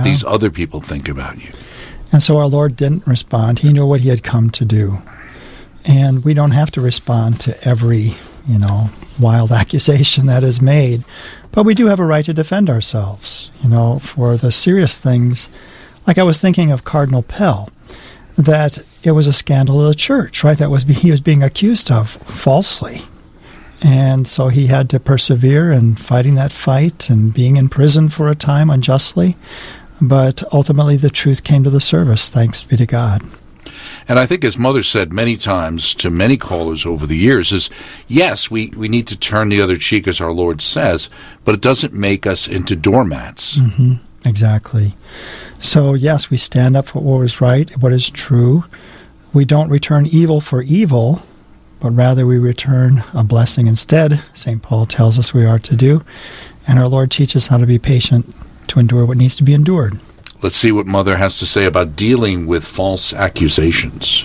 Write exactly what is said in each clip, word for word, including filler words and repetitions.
these other people think about you. And so our Lord didn't respond. He knew what he had come to do. And we don't have to respond to every, you know, wild accusation that is made. But we do have a right to defend ourselves, you know, for the serious things. Like I was thinking of Cardinal Pell, that it was a scandal of the church, right? That was he was being accused of falsely. And so he had to persevere in fighting that fight and being in prison for a time unjustly. But ultimately the truth came to the surface, thanks be to God. And I think, as Mother said many times to many callers over the years, is yes, we, we need to turn the other cheek, as our Lord says, but it doesn't make us into doormats. Mm-hmm. Exactly. So, yes, we stand up for what is right, what is true. We don't return evil for evil, but rather we return a blessing instead, Saint Paul tells us we are to do. And our Lord teaches how to be patient to endure what needs to be endured. Let's see what Mother has to say about dealing with false accusations.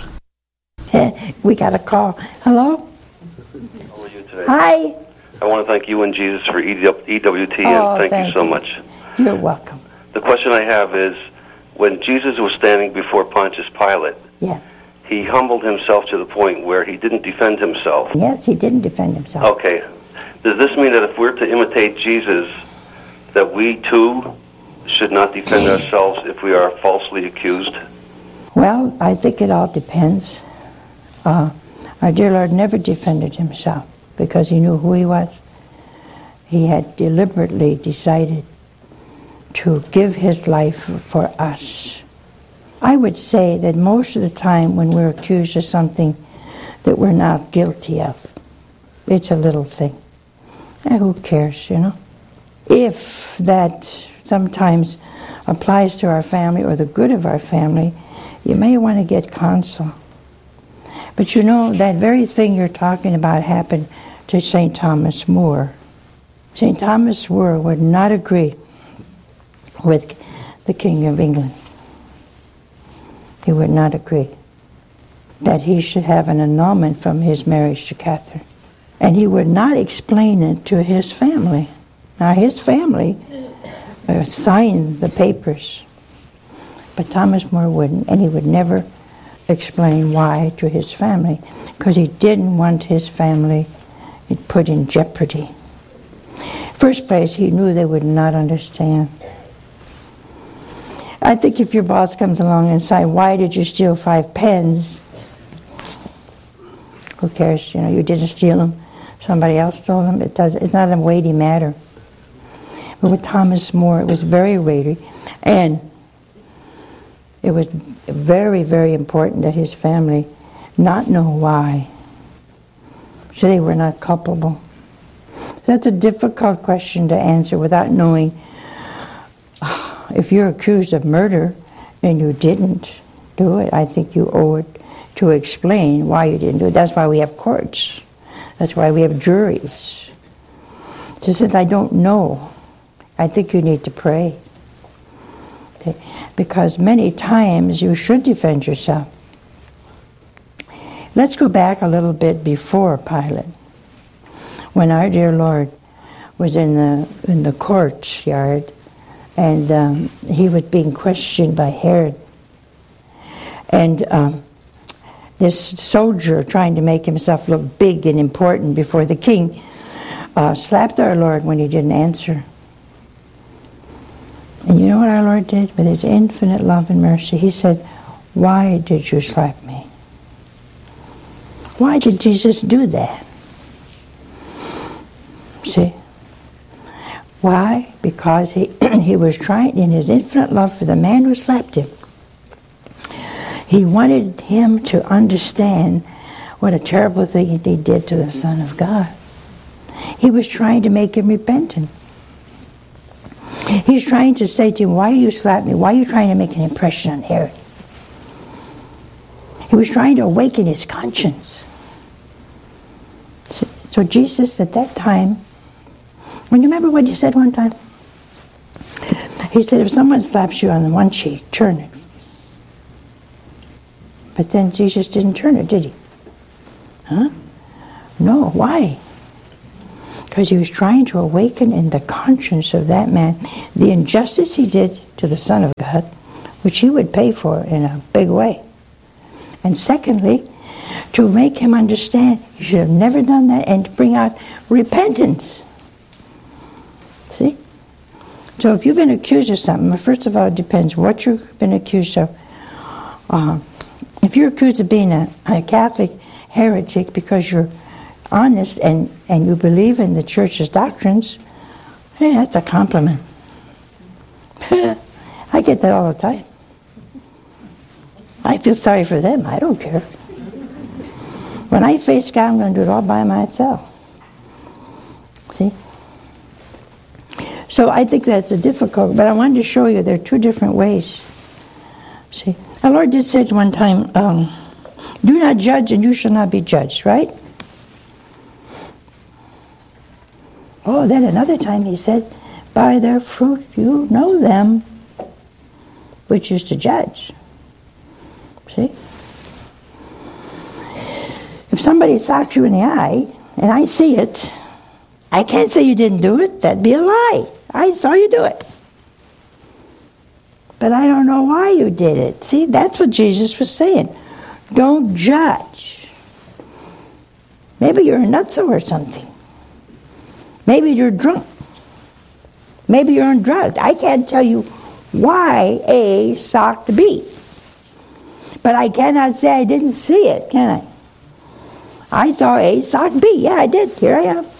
We got a call. Hello? How are you today? Hi. I want to thank you and Jesus for E W T, Oh, and thank, thank you so you. much. You're welcome. The question I have is, when Jesus was standing before Pontius Pilate, Yeah. he humbled himself to the point where he didn't defend himself. Yes, he didn't defend himself. Okay. Does this mean that if we're to imitate Jesus, that we too should not defend ourselves if we are falsely accused? Well, I think it all depends. Uh, our dear Lord never defended himself because he knew who he was. He had deliberately decided to give his life for us. I would say that most of the time when we're accused of something that we're not guilty of, it's a little thing. And who cares, you know? If that sometimes applies to our family or the good of our family, you may want to get counsel. But you know, that very thing you're talking about happened to Saint Thomas More. Saint Thomas More would not agree with the King of England. He would not agree that he should have an annulment from his marriage to Catherine. And he would not explain it to his family. Now, his family uh, signed the papers, but Thomas More wouldn't, and he would never explain why to his family, because he didn't want his family put in jeopardy. First place, he knew they would not understand. I think if your boss comes along and says, "Why did you steal five pens?" Who cares? You know, you didn't steal them. Somebody else stole them. It does. It's not a weighty matter. But with Thomas More, it was very weighty, and it was very, very important that his family not know why, so they were not culpable. That's a difficult question to answer without knowing. If you're accused of murder and you didn't do it, I think you owe it to explain why you didn't do it. That's why we have courts. That's why we have juries. So since I don't know, I think you need to pray. Okay? Because many times you should defend yourself. Let's go back a little bit before Pilate. When our dear Lord was in the in the courtyard, and um, he was being questioned by Herod. And um, this soldier, trying to make himself look big and important before the king, uh, slapped our Lord when he didn't answer. And you know what our Lord did? With his infinite love and mercy, he said, "Why did you slap me?" Why did Jesus do that? See? Why? Because he he was trying, in his infinite love for the man who slapped him, he wanted him to understand what a terrible thing he did to the Son of God. He was trying to make him repentant. He was trying to say to him, "Why do you slap me? Why are you trying to make an impression on Herod?" He was trying to awaken his conscience. So, so Jesus at that time, when you remember what he said one time? He said, if someone slaps you on one cheek, turn it. But then Jesus didn't turn it, did he? Huh? No, why? because he was trying to awaken in the conscience of that man the injustice he did to the Son of God, which he would pay for in a big way. And secondly, to make him understand you should have never done that, and to bring out repentance. See? So if you've been accused of something, well, first of all, it depends what you've been accused of. Uh, if you're accused of being a, a Catholic heretic because you're honest and, and you believe in the church's doctrines, hey, that's a compliment. I get that all the time. I feel sorry for them. I don't care. When I face God, I'm going to do it all by myself. See? So I think that's a difficult, but I wanted to show you there are two different ways. See? Our Lord did say one time, um, do not judge and you shall not be judged, right? Oh, then another time he said, by their fruit you know them, which is to judge. See? If somebody socks you in the eye, and I see it, I can't say you didn't do it. That'd be a lie. I saw you do it. But I don't know why you did it. See, that's what Jesus was saying. Don't judge. Maybe you're a nutso or something. Maybe you're drunk. Maybe you're on drugs. I can't tell you why A socked B. But I cannot say I didn't see it, can I? I saw A sock B. Yeah, I did. Here I am.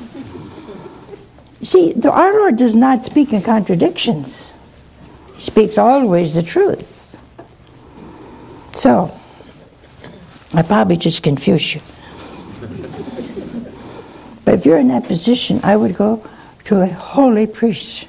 See, the, our Lord does not speak in contradictions. He speaks always the truth. So, I probably just confused you. But if you're in that position, I would go to a holy priest.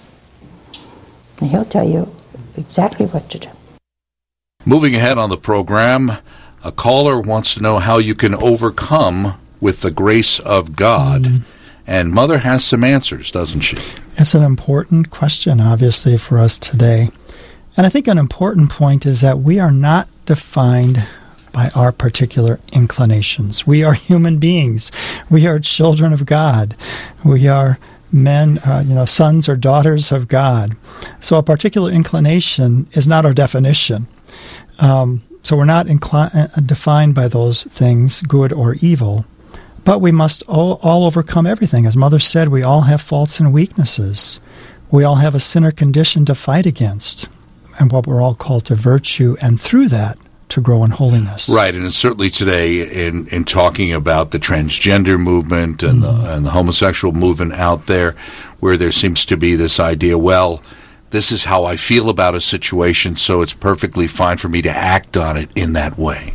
And he'll tell you exactly what to do. Moving ahead on the program, a caller wants to know how you can overcome with the grace of God. Mm. And Mother has some answers, doesn't she? It's an important question, obviously, for us today. And I think an important point is that we are not defined by our particular inclinations. We are human beings. We are children of God. We are men, uh, you know, sons or daughters of God. So a particular inclination is not our definition. Um, so we're not incli- uh, defined by those things, good or evil. But we must all, all overcome everything. As Mother said, we all have faults and weaknesses. We all have a sinner condition to fight against, and what we're all called to virtue, and through that, to grow in holiness. Right, and certainly today, in, in talking about the transgender movement and, mm-hmm. the, and the homosexual movement out there, where there seems to be this idea, well, this is how I feel about a situation, so it's perfectly fine for me to act on it in that way.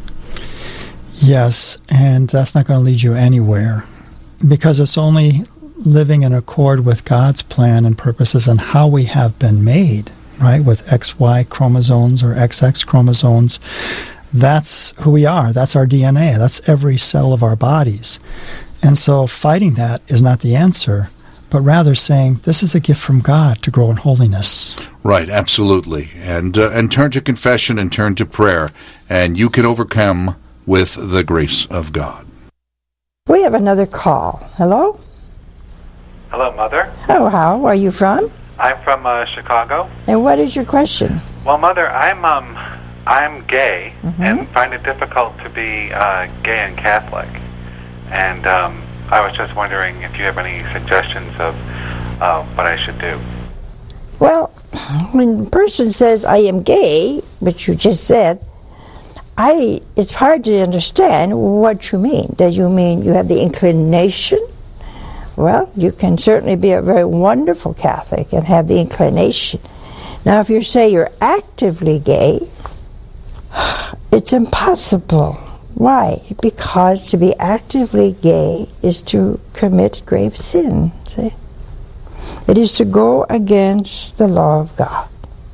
Yes, and that's not going to lead you anywhere, because it's only living in accord with God's plan and purposes and how we have been made, right, with X Y chromosomes or X X chromosomes. That's who we are. That's our D N A. That's every cell of our bodies. And so fighting that is not the answer, but rather saying, this is a gift from God to grow in holiness. Right, absolutely. And, uh, and turn to confession and turn to prayer, and you can overcome with the grace of God. We have another call. Hello? Hello, Mother. Oh, how are you from? I'm from uh, Chicago. And what is your question? Well, Mother, I'm um, I'm gay mm-hmm. and find it difficult to be uh, gay and Catholic. And um, I was just wondering if you have any suggestions of uh, what I should do. Well, when a person says, I am gay, which you just said, I it's hard to understand what you mean. Does you mean you have the inclination? Well, you can certainly be a very wonderful Catholic and have the inclination. Now, if you say you're actively gay, it's impossible. Why? Because to be actively gay is to commit grave sin. See? It is to go against the law of God.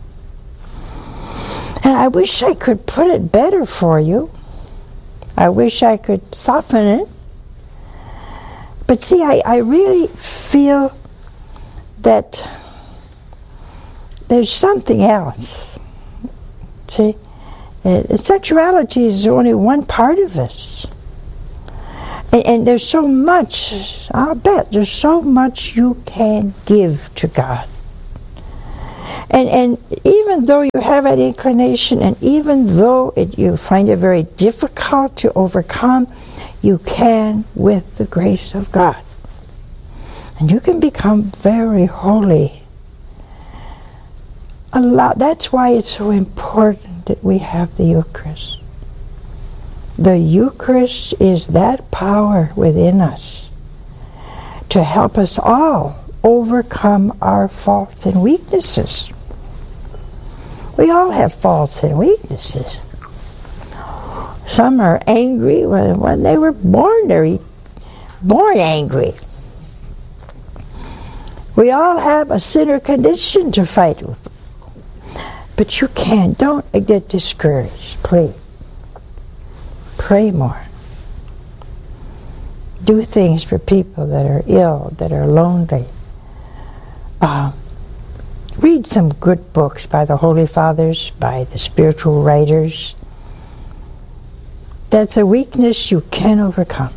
And I wish I could put it better for you. I wish I could soften it. But see, I, I really feel that there's something else. See? Uh, sexuality is only one part of us. And, and there's so much, I'll bet, there's so much you can give to God. And and even though you have an inclination, and even though it, you find it very difficult to overcome, you can with the grace of God. And you can become very holy. A lot. That's why it's so important that we have the Eucharist. The Eucharist is that power within us to help us all overcome our faults and weaknesses. We all have faults and weaknesses. Some are angry when, when they were born. They're born angry. We all have a sinner condition to fight with. But you can't. Don't get discouraged, please. Pray more. Do things for people that are ill, that are lonely. Uh, read some good books by the Holy Fathers, by the spiritual writers. That's a weakness you can overcome.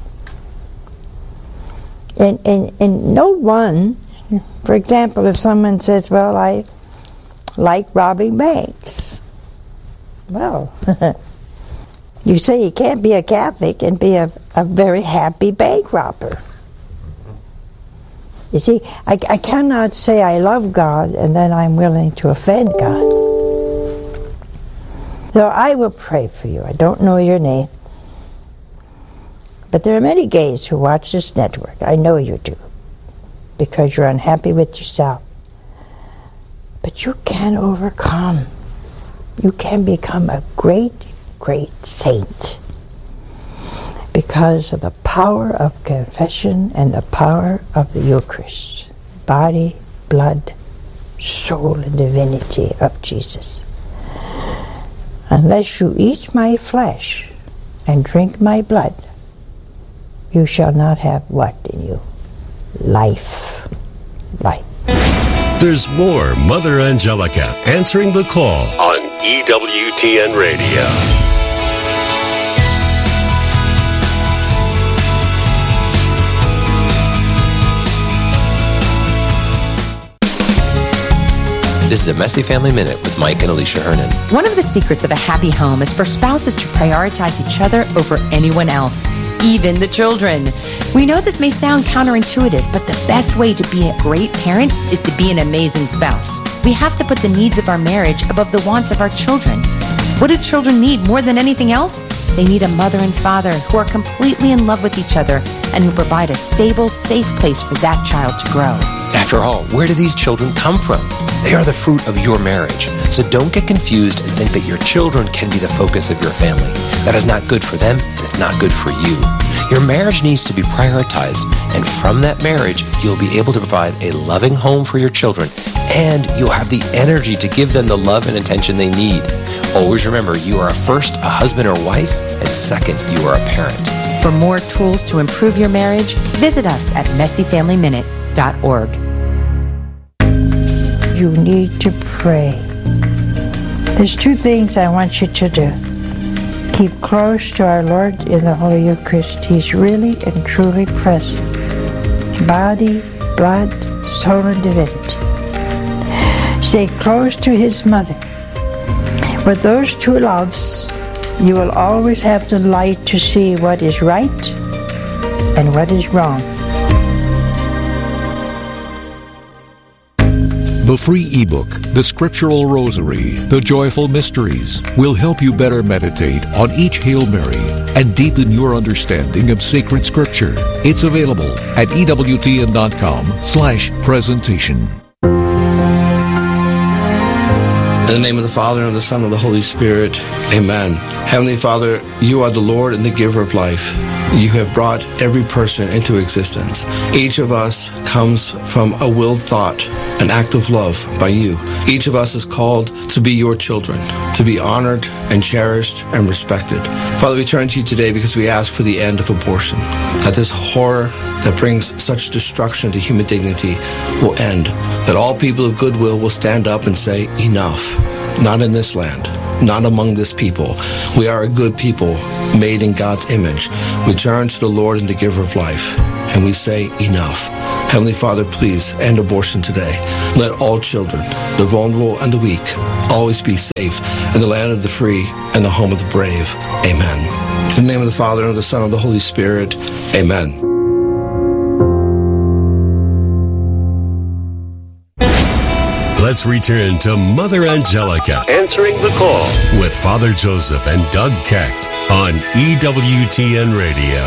And, and, and no one, for example, if someone says, well, I like robbing banks. Well, you say you can't be a Catholic and be a, a very happy bank robber. You see, I, I cannot say I love God and then I'm willing to offend God. So I will pray for you. I don't know your name. But there are many gays who watch this network. I know you do. Because you're unhappy with yourself. But you can overcome. You can become a great, great saint. Because of the power of confession and the power of the Eucharist. Body, blood, soul, and divinity of Jesus. Unless you eat my flesh and drink my blood, you shall not have what in you? Life. Life. There's more Mother Angelica answering the call on E W T N Radio. This is a Messy Family Minute with Mike and Alicia Hernan. One of the secrets of a happy home is for spouses to prioritize each other over anyone else, even the children. We know this may sound counterintuitive, but the best way to be a great parent is to be an amazing spouse. We have to put the needs of our marriage above the wants of our children. What do children need more than anything else? They need a mother and father who are completely in love with each other and who provide a stable, safe place for that child to grow. After all, where do these children come from? They are the fruit of your marriage. So don't get confused and think that your children can be the focus of your family. That is not good for them, and it's not good for you. Your marriage needs to be prioritized, and from that marriage, you'll be able to provide a loving home for your children, and you'll have the energy to give them the love and attention they need. Always remember, you are first a husband or wife, and second, you are a parent. For more tools to improve your marriage, visit us at messy family minute dot org. You need to pray. There's two things I want you to do. Keep close to our Lord in the Holy Eucharist. He's really and truly present. Body, blood, soul, and divinity. Stay close to His mother. With those two loves, you will always have the light to see what is right and what is wrong. The free ebook, The Scriptural Rosary, The Joyful Mysteries, will help you better meditate on each Hail Mary and deepen your understanding of sacred Scripture. It's available at E W T N dot com slash presentation. In the name of the Father, and of the Son, and of the Holy Spirit, amen. Heavenly Father, you are the Lord and the giver of life. You have brought every person into existence. Each of us comes from a willed thought, an act of love by you. Each of us is called to be your children, to be honored and cherished and respected. Father, we turn to you today because we ask for the end of abortion, that this horror that brings such destruction to human dignity will end, that all people of goodwill will stand up and say, enough, not in this land, not among this people. We are a good people, made in God's image. We turn to the Lord and the giver of life, and we say, enough. Heavenly Father, please end abortion today. Let all children, the vulnerable and the weak, always be safe in the land of the free and the home of the brave. Amen. In the name of the Father, and of the Son, and of the Holy Spirit. Amen. Let's return to Mother Angelica answering the call with Father Joseph and Doug Keck on E W T N Radio.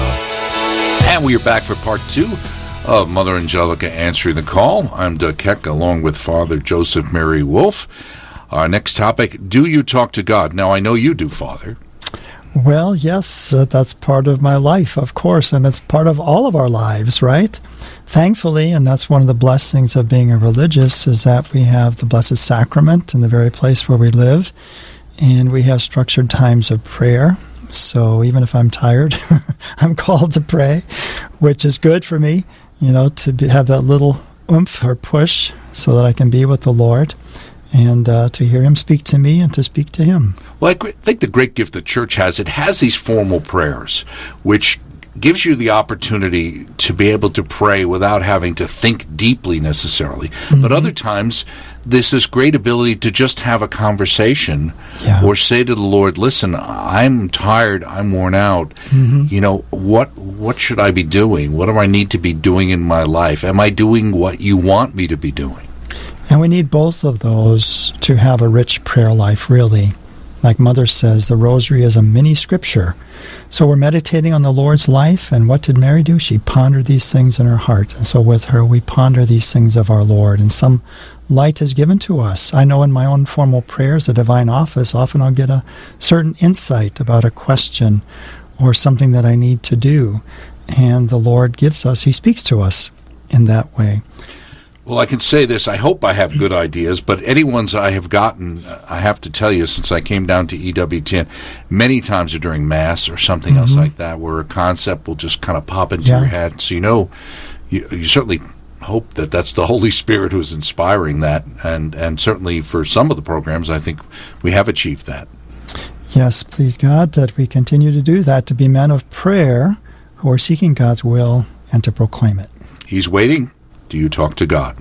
And we are back for part two of Mother Angelica answering the call. I'm Doug Keck along with Father Joseph Mary Wolf. Our next topic, do you talk to God? Now, I know you do, Father. Well, yes, uh, that's part of my life, of course, and it's part of all of our lives, right? Thankfully, and that's one of the blessings of being a religious, is that we have the Blessed Sacrament in the very place where we live, and we have structured times of prayer. So even if I'm tired, I'm called to pray, which is good for me, you know, to be, have that little oomph or push so that I can be with the Lord and uh, to hear Him speak to me and to speak to Him. Well, I think the great gift the Church has, it has these formal prayers, which gives you the opportunity to be able to pray without having to think deeply necessarily. Mm-hmm. But other times, there's this great ability to just have a conversation yeah. or say to the Lord, listen, I'm tired, I'm worn out. Mm-hmm. You know, what what should I be doing? What do I need to be doing in my life? Am I doing what you want me to be doing? And we need both of those to have a rich prayer life, really. Like Mother says, the Rosary is a mini scripture. So we're meditating on the Lord's life, and what did Mary do? She pondered these things in her heart. And so with her, we ponder these things of our Lord, and some light is given to us. I know in my own formal prayers, the Divine Office, often I'll get a certain insight about a question or something that I need to do. And the Lord gives us, He speaks to us in that way. Well, I can say this. I hope I have good ideas, but any ones I have gotten, I have to tell you, since I came down to E W T N, many times are during Mass or something mm-hmm. else like that, where a concept will just kind of pop into yeah. your head. So you know, you, you certainly hope that that's the Holy Spirit who's inspiring that, and, and certainly for some of the programs, I think we have achieved that. Yes, please God, that we continue to do that, to be men of prayer who are seeking God's will and to proclaim it. He's waiting. Do you talk to God?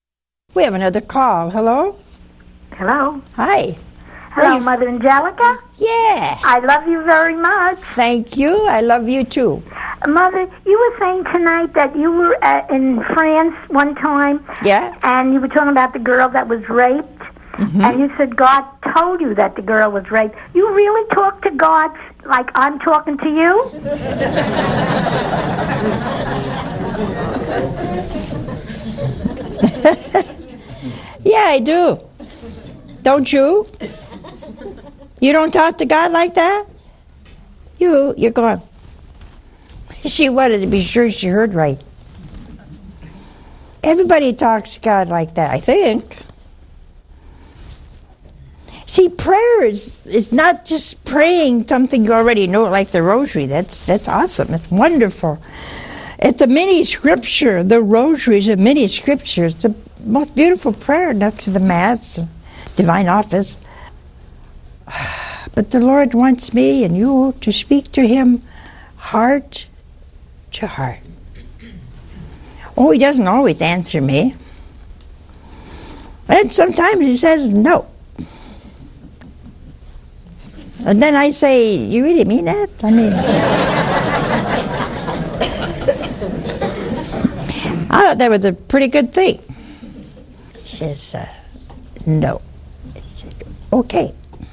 We have another call. Hello? Hello. Hi. Hello, Mother Angelica. Yeah. I love you very much. Thank you. I love you too. Mother, you were saying tonight that you were uh, in France one time. Yeah. And you were talking about the girl that was raped. Mm-hmm. And you said God told you that the girl was raped. You really talk to God like I'm talking to you? Yeah, I do. Don't you? You don't talk to God like that? You, you're going. She wanted to be sure she heard right. Everybody talks to God like that, I think. See, prayer is, is not just praying something you already know, like the Rosary. That's that's awesome. It's wonderful. It's a mini scripture. The Rosary is a mini scripture. It's the most beautiful prayer next to the Mass, Divine Office. But the Lord wants me and you to speak to Him heart to heart. Oh, He doesn't always answer me. And sometimes He says no. And then I say, you really mean that? I mean... I thought that was a pretty good thing. She says, uh, no. I said, okay.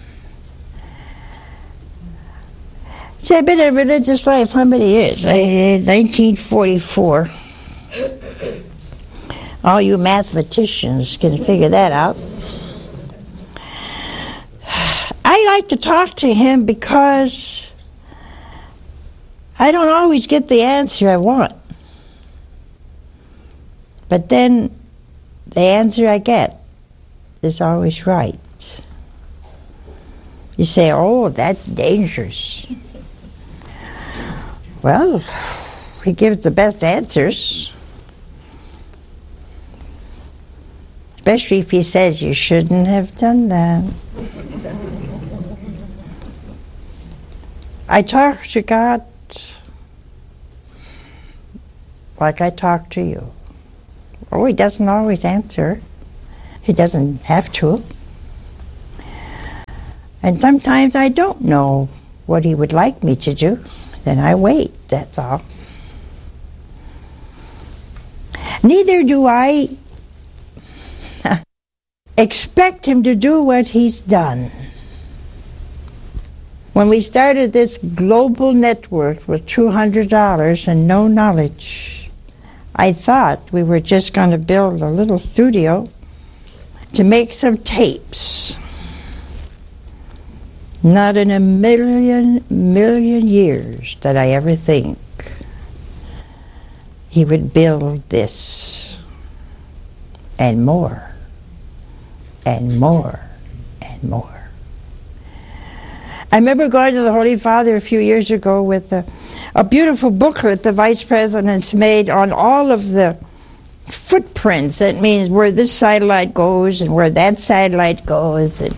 See, I've been in a religious life how many years? I, nineteen forty-four. All you mathematicians can figure that out. I like to talk to Him because I don't always get the answer I want. But then the answer I get is always right. You say, oh, that's dangerous. Well, He gives the best answers. Especially if He says you shouldn't have done that. I talk to God like I talk to you. Oh, he doesn't always answer. He doesn't have to. And sometimes I don't know what he would like me to do. Then I wait, that's all. Neither do I expect him to do what he's done. When we started this global network with two hundred dollars and no knowledge, I thought we were just going to build a little studio to make some tapes. Not in a million, million years did I ever think he would build this and more and more and more. I remember going to the Holy Father a few years ago with a, a beautiful booklet the Vice Presidents made on all of the footprints. That means where this satellite goes and where that satellite goes. And,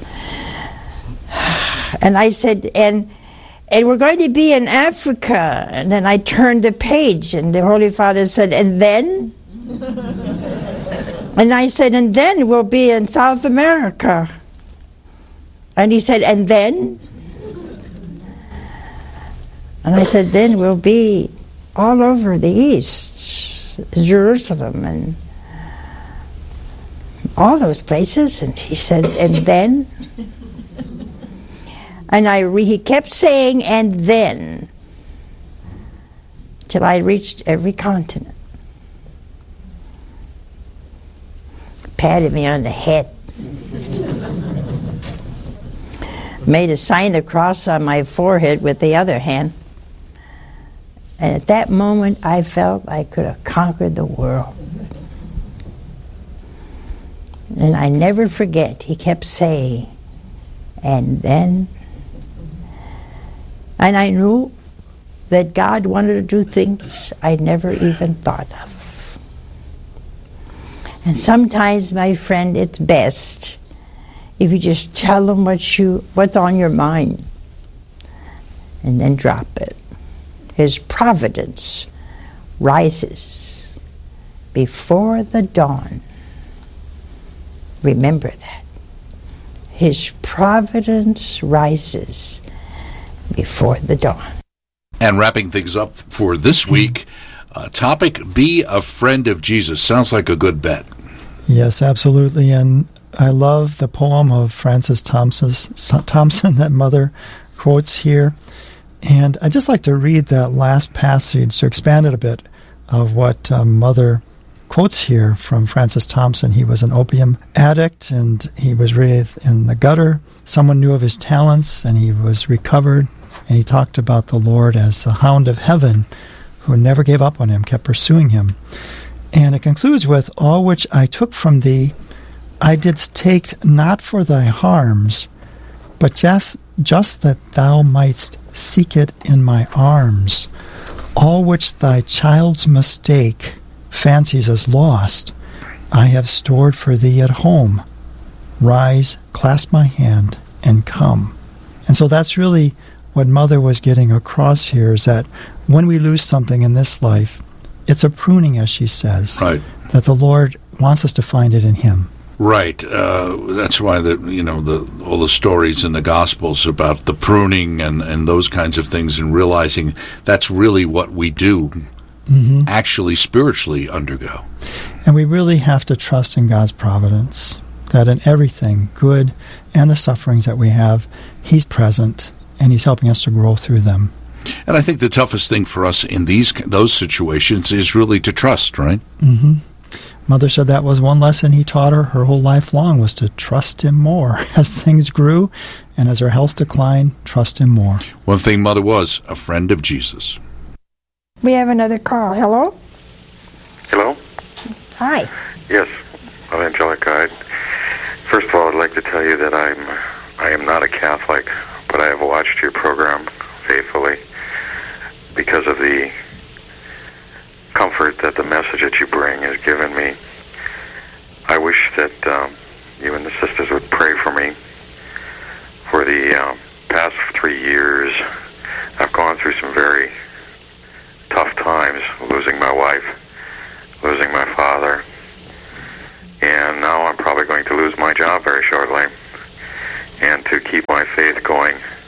and I said, and and we're going to be in Africa. And then I turned the page, and the Holy Father said, and then? And I said, and then we'll be in South America. And he said, and then? And I said, then we'll be all over the East, Jerusalem, and all those places. And he said, and then? And I re- he kept saying, and then, till I reached every continent. Patted me on the head. Made a sign of cross on my forehead with the other hand. And at that moment, I felt I could have conquered the world. And I never forget, he kept saying, and then. And I knew that God wanted to do things I never even thought of. And sometimes, my friend, it's best if you just tell him what you, what's on your mind, and then drop it. His providence rises before the dawn. Remember that. His providence rises before the dawn. And wrapping things up for this week, uh, topic, be a friend of Jesus. Sounds like a good bet. Yes, absolutely. And I love the poem of Francis Thompson that Mother quotes here. And I'd just like to read that last passage to expand it a bit of what uh, Mother quotes here from Francis Thompson. He was an opium addict, and he was really in the gutter. Someone knew of his talents, and he was recovered. And he talked about the Lord as the hound of heaven who never gave up on him, kept pursuing him. And it concludes with, all which I took from thee, I didst take not for thy harms, but just, just that thou mightst seek it in my arms. All which thy child's mistake fancies as lost, I have stored for thee at home. Rise, clasp my hand, and come. And so that's really what Mother was getting across here, is that when we lose something in this life, it's a pruning, as she says. Right. That the Lord wants us to find it in Him. Right. Uh, that's why the you know the all the stories in the Gospels about the pruning and, and those kinds of things, and realizing that's really what we do, mm-hmm. actually spiritually undergo. And we really have to trust in God's providence, that in everything, good and the sufferings that we have, He's present and He's helping us to grow through them. And I think the toughest thing for us in these those situations is really to trust, right? Mm-hmm. Mother said that was one lesson He taught her her whole life long, was to trust Him more. As things grew and as her health declined, trust Him more. One thing Mother was, a friend of Jesus. We have another call. Hello? Hello? Hi. Yes, I'm Angelica. I, first of all, I'd like to tell you that I'm I am not a Catholic, but I have watched your program faithfully because of the comfort that the message that you bring has given me. I wish that um, you and the sisters would pray for me. For the uh, past three years, I've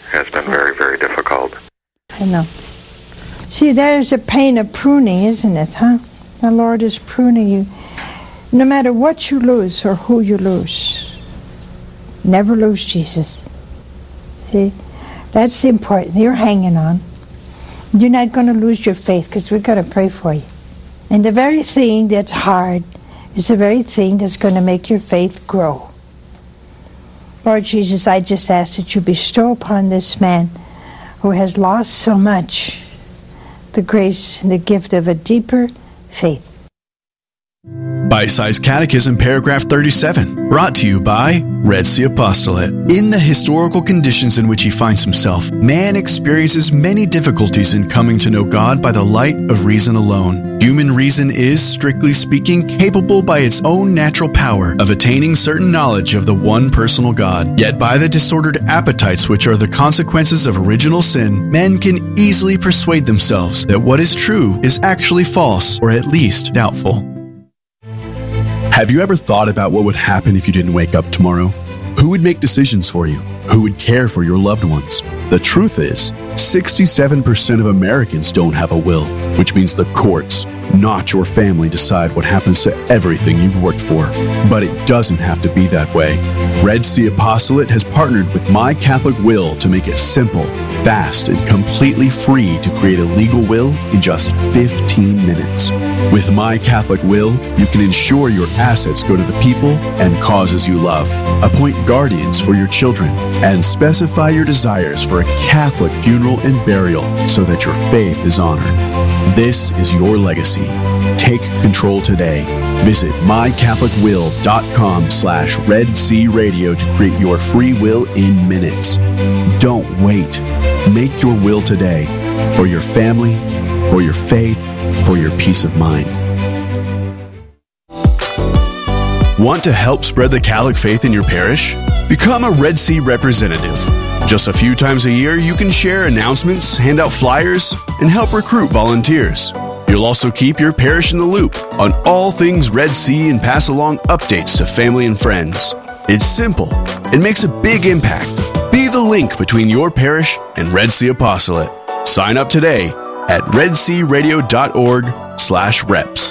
has been very, very difficult. I know. See, there's a pain of pruning, isn't it, huh? The Lord is pruning you. No matter what you lose or who you lose, never lose Jesus. See? That's the important. You're hanging on. You're not going to lose your faith because we're going to pray for you. And the very thing that's hard is the very thing that's going to make your faith grow. Lord Jesus, I just ask that you bestow upon this man who has lost so much the grace and the gift of a deeper faith. Bite-sized Catechism, paragraph thirty-seven, brought to you by Red Sea Apostolate. In the historical conditions in which he finds himself, man experiences many difficulties in coming to know God by the light of reason alone. Human reason is, strictly speaking, capable by its own natural power of attaining certain knowledge of the one personal God. Yet by the disordered appetites which are the consequences of original sin, men can easily persuade themselves that what is true is actually false, or at least doubtful. Have you ever thought about what would happen if you didn't wake up tomorrow? Who would make decisions for you? Who would care for your loved ones? The truth is, sixty-seven percent of Americans don't have a will, which means the courts, not your family, decide what happens to everything you've worked for. But it doesn't have to be that way. Red Sea Apostolate has partnered with My Catholic Will to make it simple, fast, and completely free to create a legal will in just fifteen minutes. With My Catholic Will, you can ensure your assets go to the people and causes you love, appoint guardians for your children, and specify your desires for a Catholic funeral and burial so that your faith is honored. This is your legacy. Take control today. Visit mycatholicwill.com slash Red Sea Radio to create your free will in minutes. Don't wait. Make your will today for your family, for your faith, for your peace of mind. Want to help spread the Catholic faith in your parish? Become a Red Sea representative. Just a few times a year, you can share announcements, hand out flyers, and help recruit volunteers. You'll also keep your parish in the loop on all things Red Sea and pass along updates to family and friends. It's simple. It makes a big impact. Be the link between your parish and Red Sea Apostolate. Sign up today at redsearadio.org slash reps.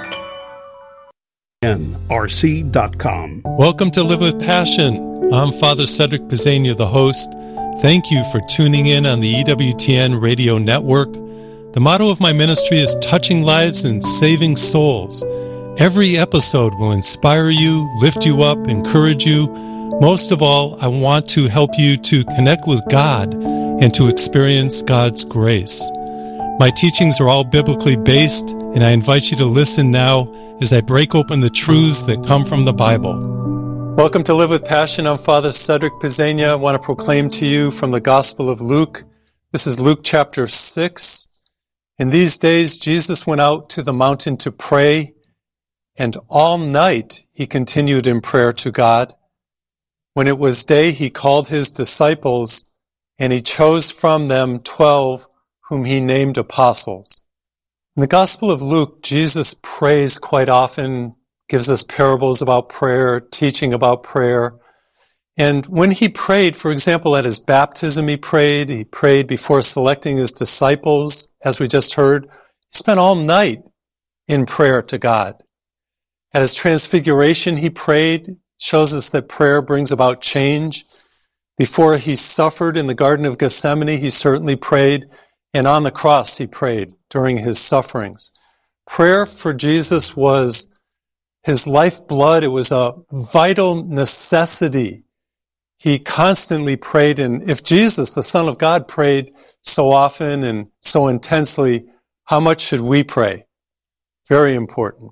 N R C dot com. Welcome to Live with Passion. I'm Father Cedric Pizzania, the host. Thank you for tuning in on the E W T N radio network. The motto of my ministry is touching lives and saving souls. Every episode will inspire you, lift you up, encourage you. Most of all, I want to help you to connect with God and to experience God's grace. My teachings are all biblically based, and I invite you to listen now as I break open the truths that come from the Bible. Welcome to Live with Passion. I'm Father Cedric Pizzania. I want to proclaim to you from the Gospel of Luke. This is Luke chapter six. In these days, Jesus went out to the mountain to pray, and all night he continued in prayer to God. When it was day, he called his disciples, and he chose from them twelve, whom he named apostles. In the Gospel of Luke, Jesus prays quite often, gives us parables about prayer, teaching about prayer. And when he prayed, for example, at his baptism he prayed, he prayed before selecting his disciples, as we just heard. He spent all night in prayer to God. At his transfiguration he prayed, shows us that prayer brings about change. Before he suffered in the Garden of Gethsemane, he certainly prayed, and on the cross he prayed during his sufferings. Prayer for Jesus was his lifeblood. It was a vital necessity. He constantly prayed, and if Jesus, the Son of God, prayed so often and so intensely, how much should we pray? Very important.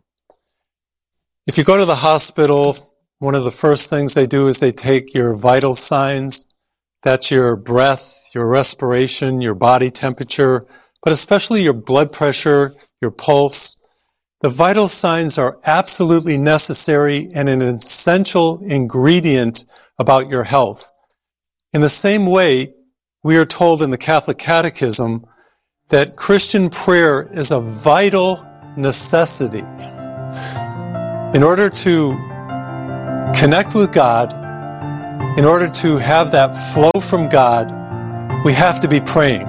If you go to the hospital, one of the first things they do is they take your vital signs. That's your breath, your respiration, your body temperature, but especially your blood pressure, your pulse. The vital signs are absolutely necessary and an essential ingredient about your health. In the same way, we are told in the Catholic Catechism that Christian prayer is a vital necessity. In order to connect with God, in order to have that flow from God, we have to be praying.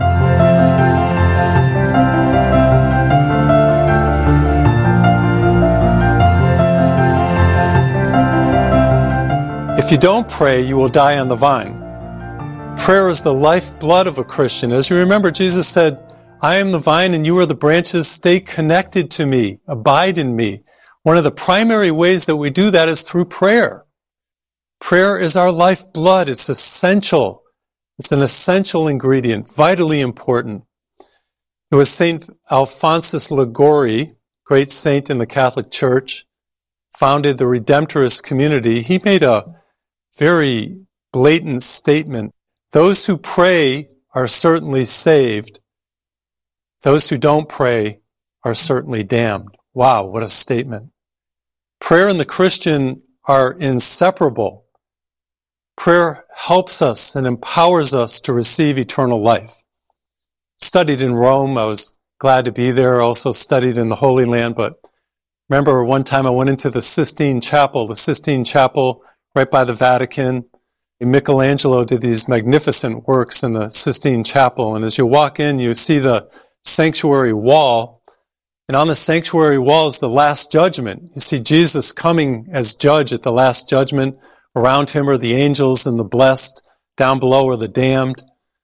If you don't pray, you will die on the vine. Prayer is the lifeblood of a Christian. As you remember, Jesus said, I am the vine and you are the branches. Stay connected to me. Abide in me. One of the primary ways that we do that is through prayer. Prayer is our lifeblood. It's essential. It's an essential ingredient, vitally important. It was Saint Alphonsus Liguori, great saint in the Catholic Church, founded the Redemptorist community. He made a very blatant statement. Those who pray are certainly saved. Those who don't pray are certainly damned. Wow, what a statement. Prayer and the Christian are inseparable. Prayer helps us and empowers us to receive eternal life. Studied in Rome. I was glad to be there. Also studied in the Holy Land. But remember one time I went into the Sistine Chapel, the Sistine Chapel right by the Vatican. Michelangelo did these magnificent works in the Sistine Chapel. And as you walk in, you see the sanctuary wall. And on the sanctuary wall is the Last Judgment. You see Jesus coming as judge at the Last Judgment. Around him are the angels and the blessed. Down below are the damned.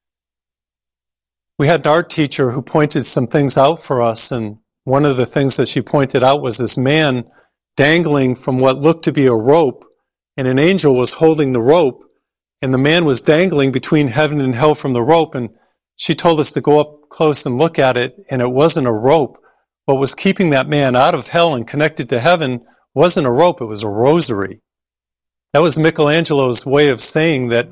We had an art teacher who pointed some things out for us. And one of the things that she pointed out was this man dangling from what looked to be a rope. And an angel was holding the rope. And the man was dangling between heaven and hell from the rope. And she told us to go up close and look at it. And it wasn't a rope. What was keeping that man out of hell and connected to heaven wasn't a rope. It was a rosary. That was Michelangelo's way of saying that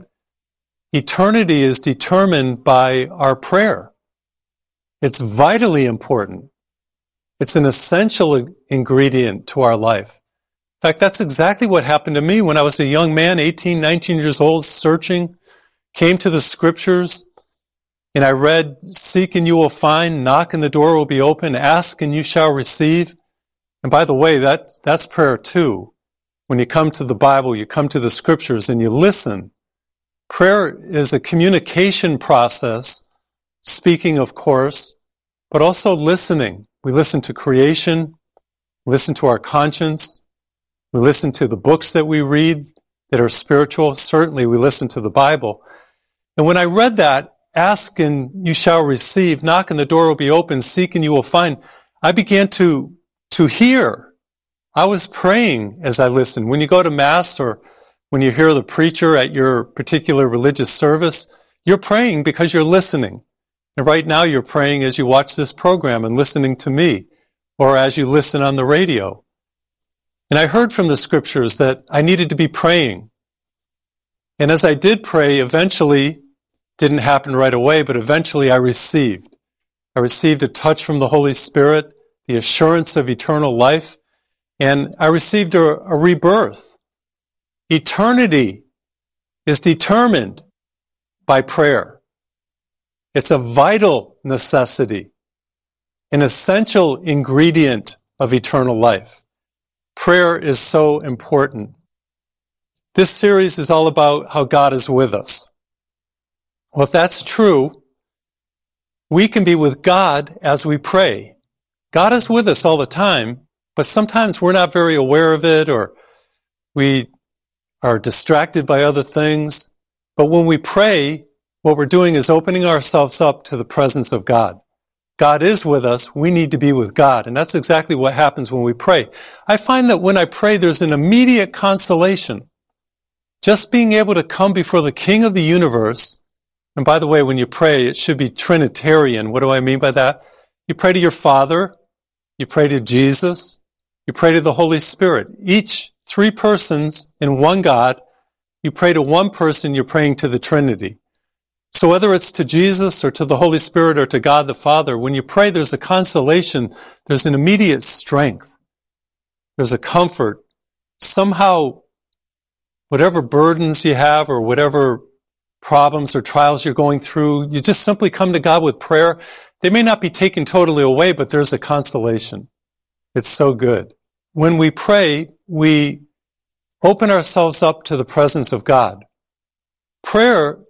eternity is determined by our prayer. It's vitally important. It's an essential ingredient to our life. In fact, that's exactly what happened to me when I was a young man, eighteen, nineteen years old, searching, came to the scriptures, and I read, seek and you will find, knock and the door will be open, ask and you shall receive. And by the way, that's, that's prayer too. When you come to the Bible, you come to the scriptures and you listen. Prayer is a communication process, speaking of course, but also listening. We listen to creation, listen to our conscience, we listen to the books that we read that are spiritual. Certainly we listen to the Bible. And when I read that, ask and you shall receive, knock and the door will be open, seek and you will find, I began to, to hear. I was praying as I listened. When you go to Mass or when you hear the preacher at your particular religious service, you're praying because you're listening. And right now you're praying as you watch this program and listening to me, or as you listen on the radio. And I heard from the scriptures that I needed to be praying. And as I did pray, eventually, didn't happen right away, but eventually I received. I received a touch from the Holy Spirit, the assurance of eternal life, and I received a, a rebirth. Eternity is determined by prayer. It's a vital necessity, an essential ingredient of eternal life. Prayer is so important. This series is all about how God is with us. Well, if that's true, we can be with God as we pray. God is with us all the time, but sometimes we're not very aware of it, or we are distracted by other things. But when we pray, what we're doing is opening ourselves up to the presence of God. God is with us. We need to be with God. And that's exactly what happens when we pray. I find that when I pray, there's an immediate consolation. Just being able to come before the King of the universe. And by the way, when you pray, it should be Trinitarian. What do I mean by that? You pray to your Father. You pray to Jesus. You pray to the Holy Spirit. Each three persons in one God. You pray to one person, you're praying to the Trinity. So whether it's to Jesus or to the Holy Spirit or to God the Father, when you pray, there's a consolation, there's an immediate strength, there's a comfort. Somehow, whatever burdens you have or whatever problems or trials you're going through, you just simply come to God with prayer. They may not be taken totally away, but there's a consolation. It's so good. When we pray, we open ourselves up to the presence of God. Prayer